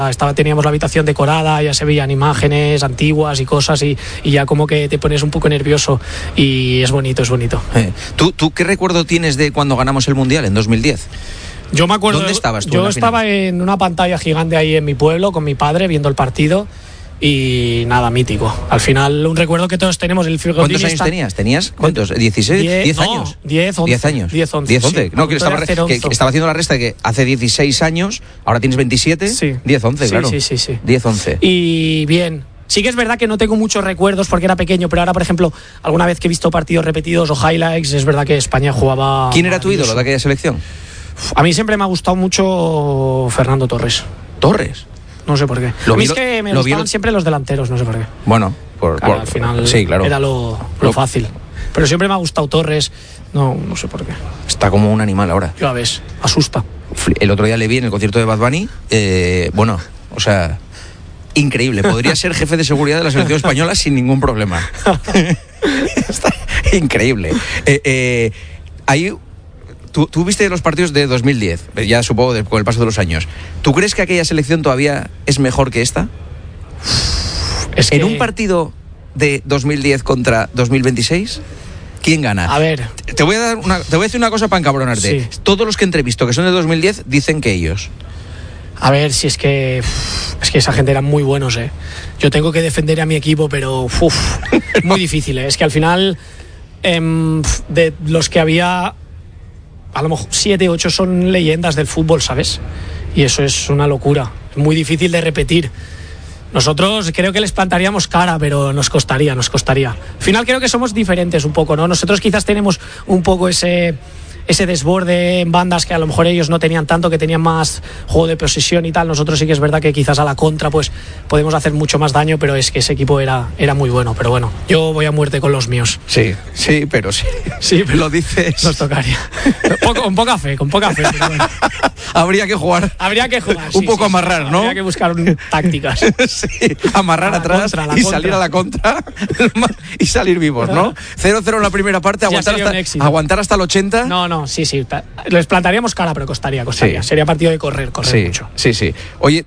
Teníamos la habitación decorada, ya se veían imágenes antiguas y cosas y ya como que te pones un poco nervioso y es bonito. ¿Tú qué recuerdo tienes de cuando ganamos el Mundial en 2010? Yo me acuerdo. ¿Dónde estabas tú? Yo estaba en una pantalla gigante ahí en mi pueblo con mi padre viendo el partido y nada, mítico. Al final, un recuerdo que todos tenemos. ¿Cuántos años tenías? ¿Tenías cuántos? ¿16? 10 años. 10, 11. 10 años. 10, 11. 10, 11. Sí. No, que estaba haciendo la resta de que hace 16 años, ahora tienes 27. Sí. 10, 11, claro. Sí. 10, 11. Y bien. Sí que es verdad que no tengo muchos recuerdos porque era pequeño, pero ahora, por ejemplo, alguna vez que he visto partidos repetidos o highlights, es verdad que España jugaba... ¿Quién era tu ídolo de aquella selección? A mí siempre me ha gustado mucho Fernando Torres. ¿Torres? No sé por qué. A mí es que me gustaban siempre los delanteros, no sé por qué. Bueno, al final sí, claro. Era lo fácil. Pero siempre me ha gustado Torres, no sé por qué. Está como un animal ahora. Ya ves, asusta. El otro día le vi en el concierto de Bad Bunny, increíble. Podría ser jefe de seguridad de la selección española sin ningún problema. Está increíble. Tú viste los partidos de 2010, ya supongo con el paso de los años. ¿Tú crees que aquella selección todavía es mejor que esta? En un partido de 2010 contra 2026, ¿quién gana? A ver. Te voy a decir una cosa para encabronarte. Sí. Todos los que entrevisto que son de 2010 dicen que ellos. A ver, si es que esa gente eran muy buenos, Yo tengo que defender a mi equipo, pero muy difícil, Es que al final de los que había, a lo mejor 7, 8 son leyendas del fútbol, ¿sabes? Y eso es una locura, es muy difícil de repetir. Nosotros creo que les plantaríamos cara, pero nos costaría. Al final creo que somos diferentes un poco, ¿no? Nosotros quizás tenemos un poco ese desborde en bandas que a lo mejor ellos no tenían tanto, que tenían más juego de posesión y tal. Nosotros sí que es verdad que quizás a la contra pues podemos hacer mucho más daño, pero es que ese equipo era muy bueno. Pero bueno, yo voy a muerte con los míos. Sí, pero sí. Sí, pero lo dices. Nos tocaría. Con poca fe, pero bueno. Habría que jugar. Un poco amarrar, ¿no? Habría que buscar tácticas. Sí, amarrar atrás y salir a la contra y salir vivos, ¿no? 0-0 en la primera parte, aguantar hasta el 80. No, sí. Les plantaríamos cara, pero costaría. Sí. Sería partido de correr sí, mucho. Sí. Oye,